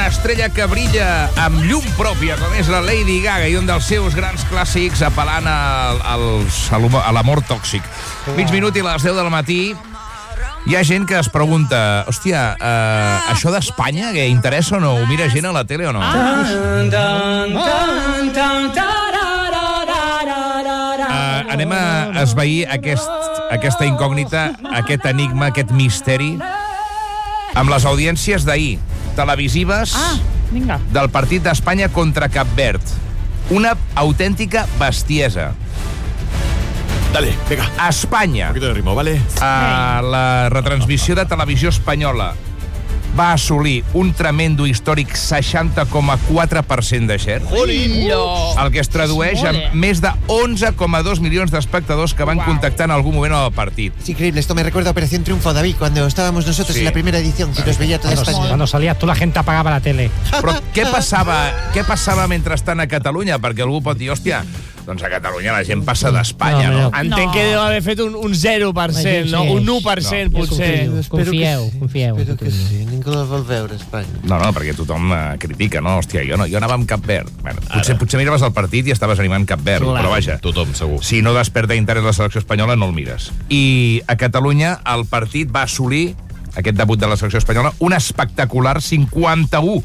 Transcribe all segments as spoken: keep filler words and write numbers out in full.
estrella que brilla amb llum pròpia, com és la Lady Gaga, i un dels seus grans clàssics apel·lant al, als, a l'amor tòxic. Mig minut i a les deu del matí. Hi ha gent que es pregunta, hòstia, uh, això d'Espanya, que interessa o no? Ho mira gent a la tele o no? Uh, anem a esvair aquest, aquesta incògnita, aquest enigma, aquest misteri, amb les audiències d'ahir, televisives, ah, vinga. del partit d'Espanya contra Cap Verd. Una autèntica bestiesa. Dale, venga. A Espanya, un poquito de ritmo, ¿vale? a la retransmissió de televisió espanyola, va assolir un tremendo històric seixanta coma quatre per cent de share, el que es tradueix en més de onze coma dos milions d'espectadors que van wow. contactar en algun moment al partit. Es increíble, esto me recuerda a Operación Triunfo, David, cuando estábamos nosotros sí. en la primera edición, que nos veía toda España. Cuando salías tú, la gente apagava la tele. Però què passava, què passava mentrestant a Catalunya? Perquè algú pot dir, hòstia, doncs a Catalunya la gent passa d'Espanya, no? no? Entenc no. que deu haver fet un, un zero per cent, no? Un u per cent, no. potser. Confieu, confieu. Espero que sí, ningú la vol veure, Espanya. No, no, perquè tothom uh, critica, no? Hòstia, jo, no, jo anava amb Cap Verd. Bueno, potser, potser miraves el partit i estaves animant Cap Verd, Clar. però vaja. Tothom, segur. Si no desperta interès la selecció espanyola, no el mires. I a Catalunya el partit va assolir, aquest debut de la selecció espanyola, un espectacular cinquanta-u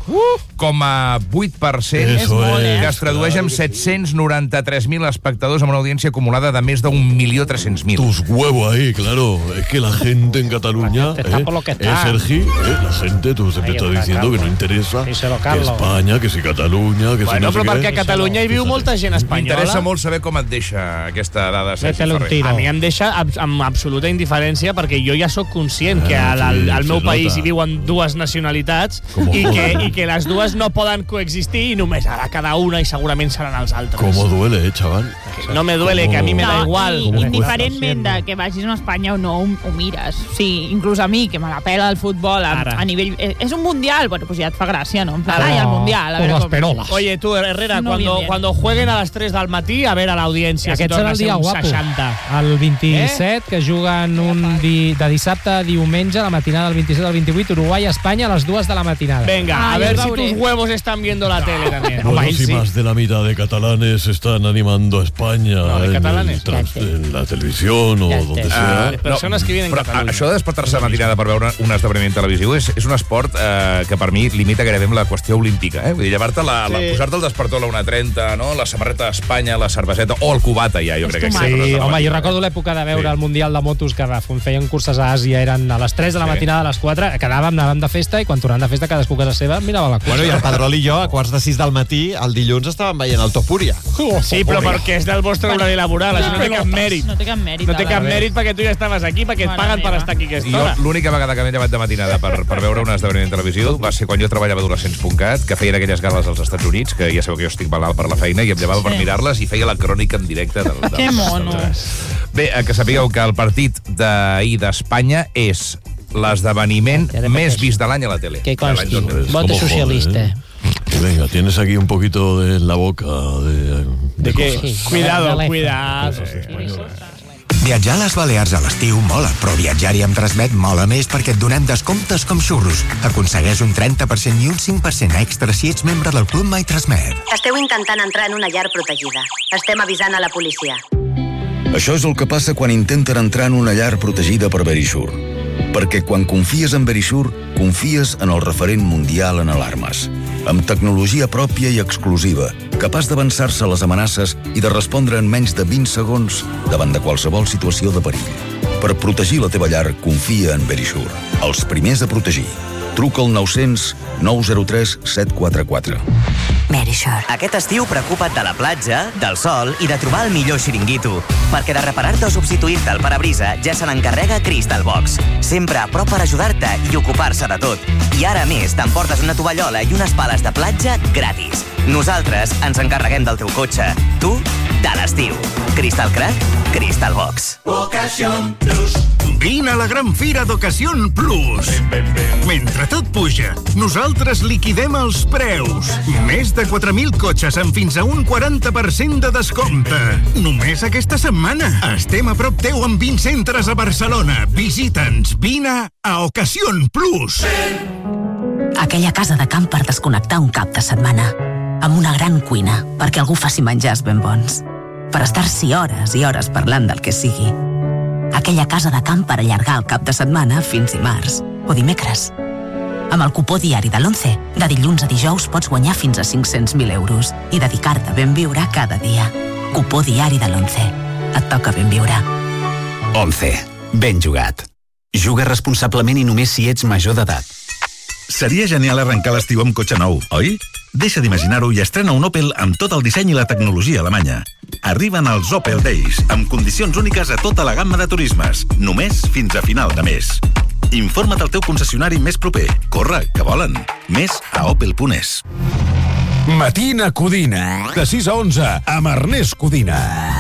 coma vuit per cent, que es tradueix en set-cents noranta-tres mil espectadors amb una audiència acumulada de més d'un milió tres-cents mil. Tus huevos ahí, claro. Es que la gente en Cataluña, eh, eh, Sergi, eh, la gente, tú siempre estás diciendo que no interesa que Espanya, que si Catalunya, que si bueno, no sé què. Bueno, però perquè a Catalunya hi viu molta gent espanyola. M'interessa molt saber com et deixa aquesta dada, Sergi Ferrer. A mi em deixa amb absoluta indiferència, perquè jo ja sóc conscient que al, al, al meu país hi viuen dues nacionalitats i que, i que les dues no poden coexistir i només ara cada una i segurament seran els altres. ¿Cómo duele, eh, chaval? No me duele, que a mi me da igual. I, indiferentment de que vagis a Espanya o no, ho, ho mires. Sí, inclús a mi, que me la pela el futbol a, a nivell... És un mundial, bueno, pues ja et fa gràcia, no? En plan, ai, el mundial. A ver com... Oye, tú, Herrera, no cuando, cuando jueguen a las tres del matí, a ver a l'audiència si torna a ser un seixanta. El vint-i-set, eh? que juguen un di... de dissabte a diumenge, la matinada del vint-i-set al vint-i-vuit, Uruguai-Espanya a les dues de la matinada. Venga, ah, a ver si tus huevos están viendo la tele también. Bueno, si sí. más de la mitad de catalanes están animando a España no, de en, catalanes. El trans, en la televisión o donde sea. Uh, persones no, que viven en Catalunya. Això de despertar-se a la matinada per veure un esdeveniment televisiu és, és un esport eh, que per mi limita gairebé amb la qüestió olímpica. Eh? Vull dir, llevar-te la, sí. la, posar-te el despertador a la una trenta, no? La samarreta d'Espanya, la cerveseta o el cubata ja, jo crec que sí, sí, home, jo recordo l'època de veure sí. el Mundial de Motos que feien curses a Àsia, eren a les tres de la sí. matinada, a les quatre, quedàvem, anàvem de festa i quan tornàvem de festa cadascú a casa seva mirava la cursa. Bueno, i el Pedrol i jo a quarts de sis del matí el dilluns estàvem veient el Topúria. Oh, sí, però oh, perquè és del vostre horari laboral, això no té cap mèrit. No té cap mèrit. No té cap mèrit perquè tu ja estaves aquí, perquè et paguen per estar aquí aquesta hora. L'única vegada que m'he llevat de matinada per, per veure un esdeveniment televisiu va ser quan jo treballava a adolescents punt cat, que feien aquelles gales als Estats Units, que ja sabeu que jo estic malalt per la feina, i em llevava sí. per mirar-les i feia la crònica en directe. Del, del, que mono. Bé, que sapigueu que el partit d'ahir d'Espanya és l'esdeveniment més vist de l'any a la tele. Que consti, voto socialista. Venga, tienes aquí un poquito de la boca de, de, de qué? Sí, cuidado, cuidado. Viatjar a les Balears a l'estiu mola, però viatjar-hi amb Transmet mola més perquè et donem descomptes com xurros. Aconsegueix un trenta per cent i un cinc per cent extra si ets membre del Club My Transmet. Esteu intentant entrar en una llar protegida. Estem avisant a la policia. Això és el que passa quan intenten entrar en una llar protegida per Verisure. Perquè quan confies en Verisure, confies en el referent mundial en alarmes. Amb tecnologia pròpia i exclusiva, capaç d'avançar-se a les amenaces i de respondre en menys de vint segons davant de qualsevol situació de perill. Per protegir la teva llar, confia en Verisure. Els primers a protegir. Truca al nou-cents nou zero tres set quatre quatre. Verisure. Aquest estiu preocupa't de la platja, del sol i de trobar el millor xiringuito. Perquè de reparar-te o substituir-te el parabrisa ja se n'encarrega Crystal Box. Sempre a prop per ajudar-te i ocupar-se de tot. I ara a més t'emportes una tovallola i unes pales de platja gratis. Nosaltres ens encarreguem del teu cotxe. Tu, de l'estiu. Crystal Crack, Crystal Box. Ocasión Plus. Vine a la gran fira d'Ocasión Plus. Mentre tot puja, nosaltres liquidem els preus. Més de quatre mil cotxes amb fins a un quaranta per cent de descompte. Només aquesta setmana. Estem a prop teu amb vint centres a Barcelona. Visita'ns. Vine a Ocasión Plus. Aquella casa de camp per desconnectar un cap de setmana. Amb una gran cuina, perquè algú faci menjars ben bons. Per estar-s'hi hores i hores parlant del que sigui. Aquella casa de camp per allargar el cap de setmana fins dimarts o dimecres. Amb el cupó diari de l'Once, de dilluns a dijous pots guanyar fins a cinc-cents mil euros i dedicar-te a ben viure cada dia. Cupó diari de l'Once. Et toca ben viure. Once. Ben jugat. Juga responsablement i només si ets major d'edat. Seria genial arrencar l'estiu amb cotxe nou, oi? Deixa d'imaginar-ho i estrena un Opel amb tot el disseny i la tecnologia alemanya. Arriben els Opel Days, amb condicions úniques a tota la gamma de turismes, només fins a final de mes. Informa't al teu concessionari més proper. Corre, que volen. Més a opel punt es. Matina Codina, de sis a onze, amb Ernest Codina.